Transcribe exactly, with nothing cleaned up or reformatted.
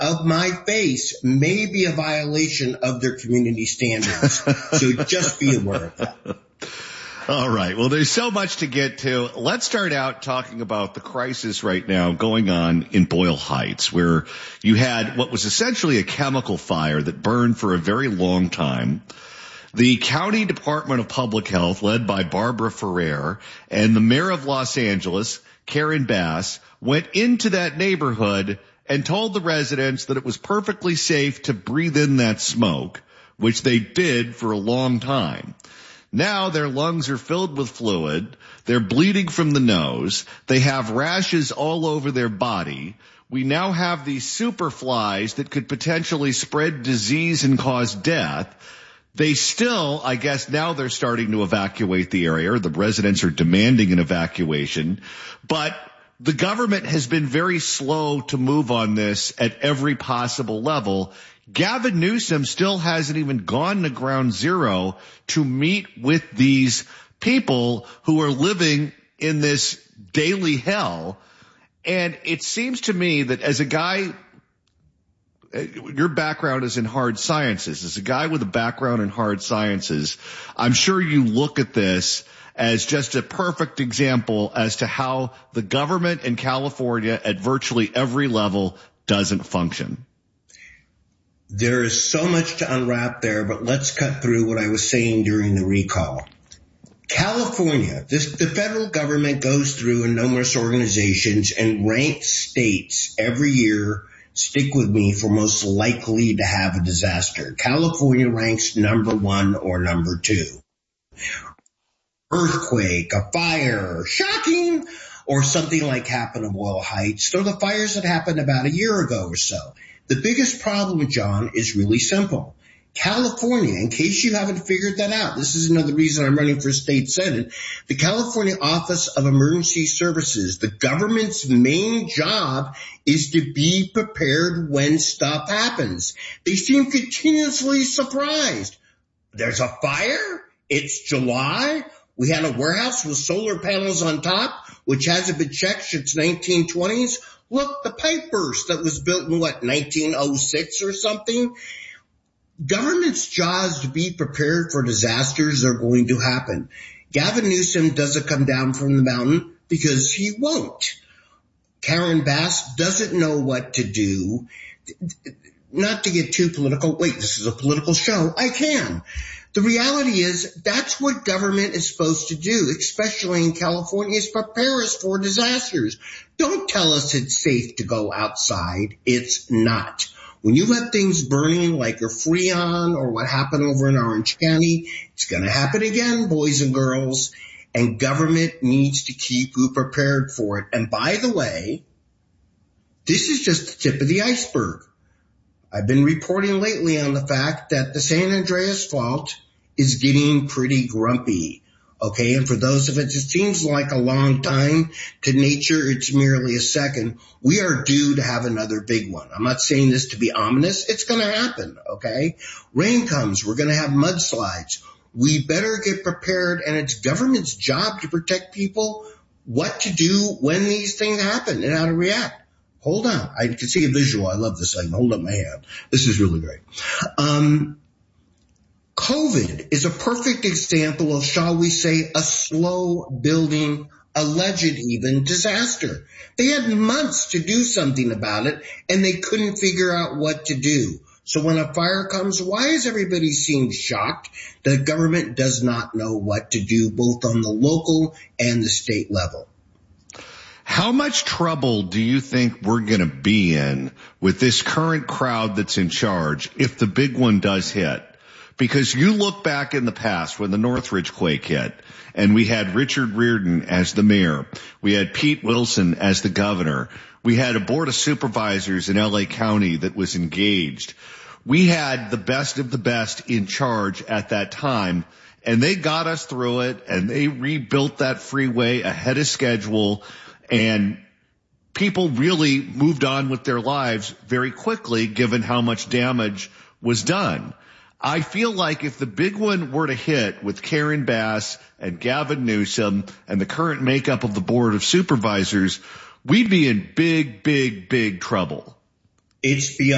of my face may be a violation of their community standards. So just be aware of that. All right. Well, there's so much to get to. Let's start out talking about the crisis right now going on in Boyle Heights, where you had what was essentially a chemical fire that burned for a very long time. The County Department of Public Health, led by Barbara Ferrer, and the mayor of Los Angeles, Karen Bass, went into that neighborhood and told the residents that it was perfectly safe to breathe in that smoke, which they did for a long time. Now their lungs are filled with fluid. They're bleeding from the nose. They have rashes all over their body. We now have these super flies that could potentially spread disease and cause death. They still, I guess now they're starting to evacuate the area. The residents are demanding an evacuation. But the government has been very slow to move on this at every possible level. Gavin Newsom still hasn't even gone to ground zero to meet with these people who are living in this daily hell. And it seems to me that as a guy, your background is in hard sciences. As a guy with a background in hard sciences, I'm sure you look at this as just a perfect example as to how the government in California at virtually every level doesn't function. There is so much to unwrap there, but let's cut through what I was saying during the recall. California, this, the federal government goes through and numerous organizations and ranks states every year, stick with me, for most likely to have a disaster. California ranks number one or number two. Earthquake, a fire, shocking, or something like happened in Boyle Heights. So the fires that happened about a year ago or so. The biggest problem, John, is really simple. California, in case you haven't figured that out, this is another reason I'm running for state senate, the California Office of Emergency Services, the government's main job is to be prepared when stuff happens. They seem continuously surprised. There's a fire? It's July? We had a warehouse with solar panels on top, which hasn't been checked since nineteen twenties. Look, the pipe burst that was built in, what, nineteen oh six or something? Government's job is to be prepared for disasters that are going to happen. Gavin Newsom doesn't come down from the mountain because he won't. Karen Bass doesn't know what to do. Not to get too political. Wait, this is a political show. I can. The reality is that's what government is supposed to do, especially in California, is prepare us for disasters. Don't tell us it's safe to go outside. It's not. When you have things burning like a Freon or what happened over in Orange County, it's going to happen again, boys and girls, and government needs to keep you prepared for it. And by the way, this is just the tip of the iceberg. I've been reporting lately on the fact that the San Andreas Fault is getting pretty grumpy. Okay, and for those of us, it seems like a long time. To nature, it's merely a second. We are due to have another big one. I'm not saying this to be ominous. It's going to happen, okay? Rain comes. We're going to have mudslides. We better get prepared, and it's government's job to protect people what to do when these things happen and how to react. Hold on. I can see a visual. I love this. I can hold up my hand. This is really great. Um, COVID is a perfect example of, shall we say, a slow building, alleged even, disaster. They had months to do something about it, and they couldn't figure out what to do. So when a fire comes, why is everybody seem shocked? The government does not know what to do, both on the local and the state level. How much trouble do you think we're going to be in with this current crowd that's in charge if the big one does hit? Because you look back in the past when the Northridge quake hit, and we had Richard Riordan as the mayor. We had Pete Wilson as the governor. We had a board of supervisors in L A County that was engaged. We had the best of the best in charge at that time, and they got us through it, and they rebuilt that freeway ahead of schedule, and people really moved on with their lives very quickly given how much damage was done. I feel like if the big one were to hit with Karen Bass and Gavin Newsom and the current makeup of the Board of Supervisors, we'd be in big, big, big trouble. It's beyond